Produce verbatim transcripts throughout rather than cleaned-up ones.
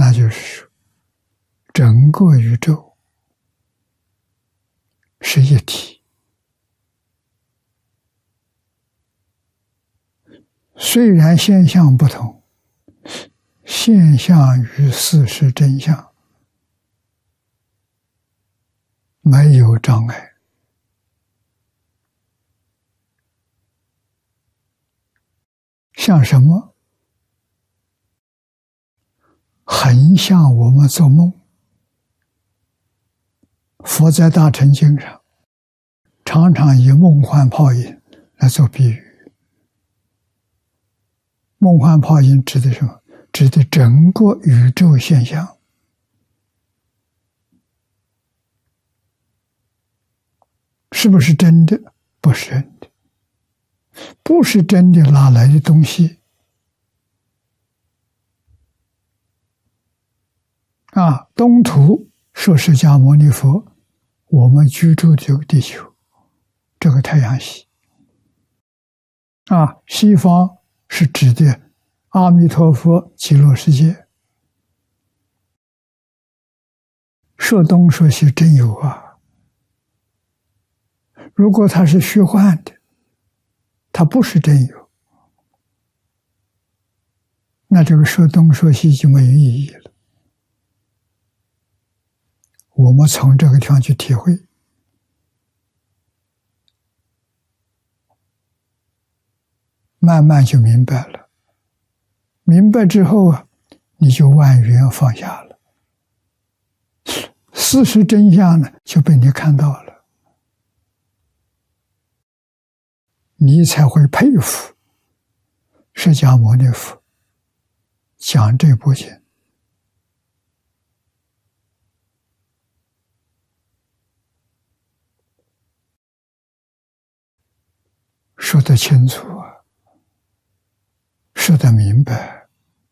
那就是说，整个宇宙是一体，虽然现象不同，现象与事实真相没有障碍。像什么？很像我们做梦。佛在大乘经上常常以梦幻泡影来做比喻。梦幻泡影指的什么？指的整个宇宙现象。是不是真的？不是真的。不是真的，哪来的东西？啊，东土说释迦牟尼佛，我们居住这个地球，这个太阳系。啊，西方是指的阿弥陀佛极乐世界。说东说西真有啊。如果它是虚幻的，它不是真有，那这个说东说西就没有意义了。我们从这个地方去体会，慢慢就明白了。明白之后啊，你就万缘放下了，事实真相呢就被你看到了。你才会佩服释迦牟尼佛讲这部经，说得清楚啊，说得明白。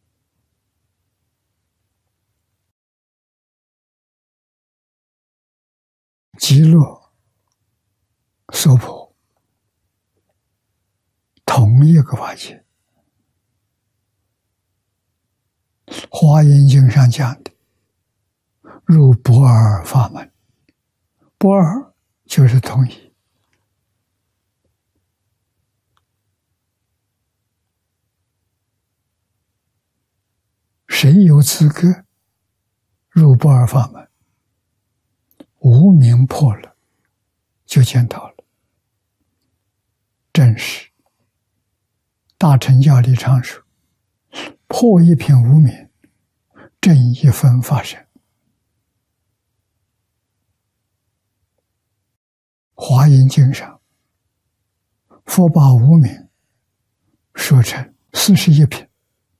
极乐娑婆同一个法界，华严经上讲的入不二法门，不二就是同一。谁有资格入不二法门？无明破了，就见到了。正是大乘教理常说，破一品无明，正一分法身。华严经上，佛把无明说成四十一品，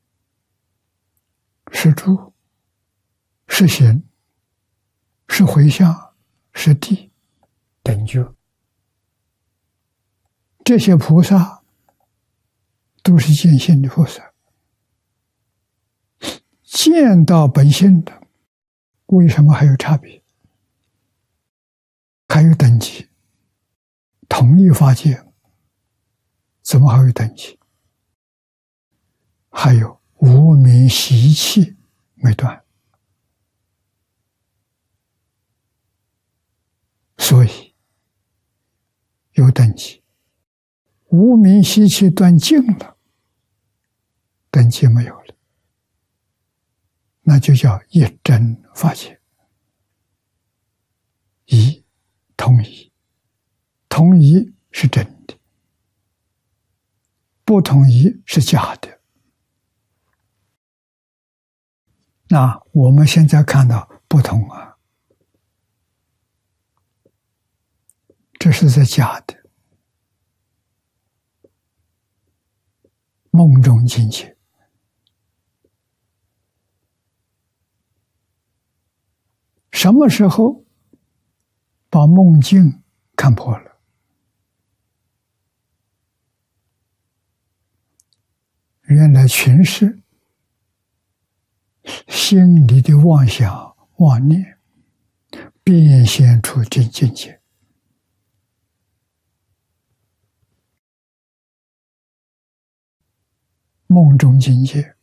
是住，是行，是回向，是地，等觉。这些菩萨都是见性的菩萨，见到本性的，为什么还有差别？还有等级？同一法界，怎么还有等级？还有无明习气没断，所以有等级。无明习气断尽了，等级没有了，那就叫一真法界。一同一，同一是真的，不同一是假的。那我们现在看到不同啊，这是在假的。梦中境界，什么时候把梦境看破了？原来全是心里的妄想妄念变现出真境界。梦中境界